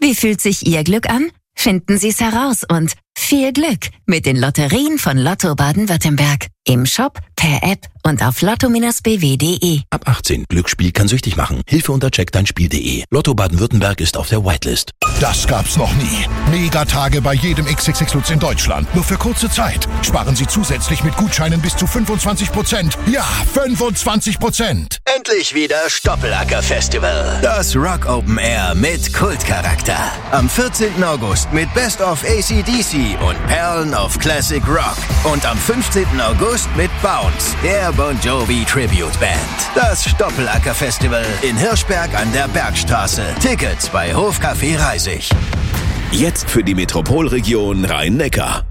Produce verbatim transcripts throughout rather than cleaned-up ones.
Wie fühlt sich Ihr Glück an? Finden Sie es heraus und viel Glück mit den Lotterien von Lotto Baden-Württemberg. Im Shop, per App und auf lotto Bindestrich b w punkt de. Ab achtzehn. Glücksspiel kann süchtig machen. Hilfe unter check dein spiel punkt de. Lotto Baden-Württemberg ist auf der Whitelist. Das gab's noch nie. Megatage bei jedem X X X Lutz in Deutschland. Nur für kurze Zeit. Sparen Sie zusätzlich mit Gutscheinen bis zu fünfundzwanzig Prozent. Ja, fünfundzwanzig Prozent. Endlich wieder Stoppelacker Festival. Das Rock Open Air mit Kultcharakter. Am vierzehnten August mit Best of A C D C und Perlen of Classic Rock. Und am fünfzehnten August mit Bounce, der Bon Jovi Tribute Band. Das Stoppelacker Festival in Hirschberg an der Bergstraße. Tickets bei Hofcafé Reisig. Jetzt für die Metropolregion Rhein-Neckar.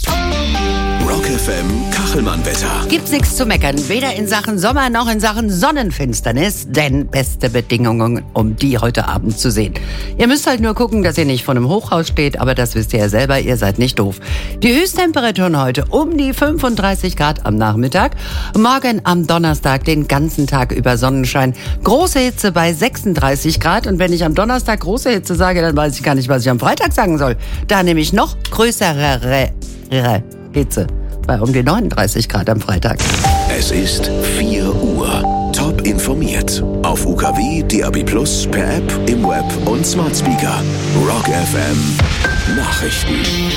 Rock F M Kachelmann-Wetter. Gibt's nichts zu meckern, weder in Sachen Sommer noch in Sachen Sonnenfinsternis, denn beste Bedingungen, um die heute Abend zu sehen. Ihr müsst halt nur gucken, dass ihr nicht vor einem Hochhaus steht, aber das wisst ihr ja selber, ihr seid nicht doof. Die Höchsttemperaturen heute um die fünfunddreißig Grad am Nachmittag, morgen am Donnerstag den ganzen Tag über Sonnenschein, große Hitze bei sechsunddreißig Grad und wenn ich am Donnerstag große Hitze sage, dann weiß ich gar nicht, was ich am Freitag sagen soll. Da nämlich noch größere Hitze bei um die neununddreißig Grad am Freitag. Es ist vier Uhr. Top informiert. Auf U K W, D A B plus, per App, im Web und Smart Speaker. Rock F M Nachrichten.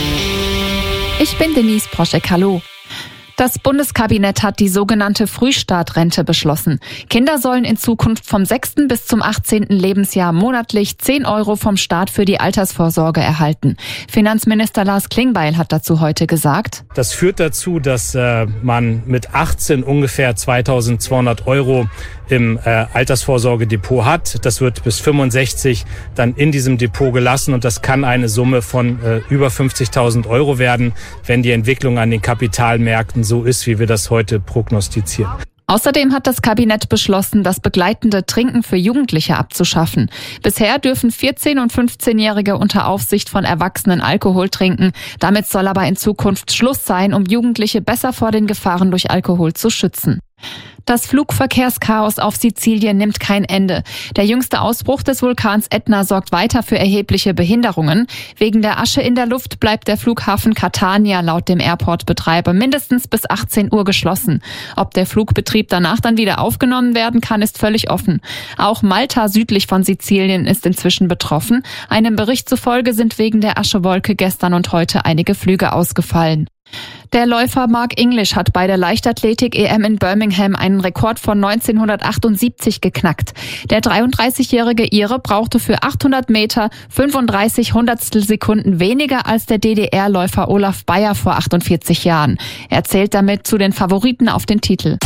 Ich bin Denise Proschek. Hallo. Das Bundeskabinett hat die sogenannte Frühstartrente beschlossen. Kinder sollen in Zukunft vom sechsten bis zum achtzehnten Lebensjahr monatlich zehn Euro vom Staat für die Altersvorsorge erhalten. Finanzminister Lars Klingbeil hat dazu heute gesagt: Das führt dazu, dass äh, man mit achtzehn ungefähr zweitausendzweihundert Euro im äh, Altersvorsorgedepot hat. Das wird bis fünfundsechzig dann in diesem Depot gelassen und das kann eine Summe von äh, über fünfzigtausend Euro werden, wenn die Entwicklung an den Kapitalmärkten so ist, wie wir das heute prognostizieren. Außerdem hat das Kabinett beschlossen, das begleitende Trinken für Jugendliche abzuschaffen. Bisher dürfen vierzehn- und fünfzehnjährige unter Aufsicht von Erwachsenen Alkohol trinken. Damit soll aber in Zukunft Schluss sein, um Jugendliche besser vor den Gefahren durch Alkohol zu schützen. Das Flugverkehrschaos auf Sizilien nimmt kein Ende. Der jüngste Ausbruch des Vulkans Ätna sorgt weiter für erhebliche Behinderungen. Wegen der Asche in der Luft bleibt der Flughafen Catania laut dem Airport-Betreiber mindestens bis achtzehn Uhr geschlossen. Ob der Flugbetrieb danach dann wieder aufgenommen werden kann, ist völlig offen. Auch Malta südlich von Sizilien ist inzwischen betroffen. Einem Bericht zufolge sind wegen der Aschewolke gestern und heute einige Flüge ausgefallen. Der Läufer Mark English hat bei der Leichtathletik-E M in Birmingham einen Rekord von neunzehnhundertachtundsiebzig geknackt. Der dreiunddreißigjährige Ire brauchte für achthundert Meter fünfunddreißig Hundertstel Sekunden weniger als der D D R-Läufer Olaf Beyer vor achtundvierzig Jahren. Er zählt damit zu den Favoriten auf den Titel.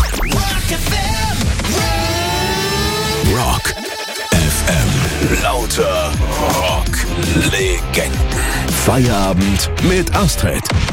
Rock F M. Lauter Rock-Legenden. Feierabend mit Astrid.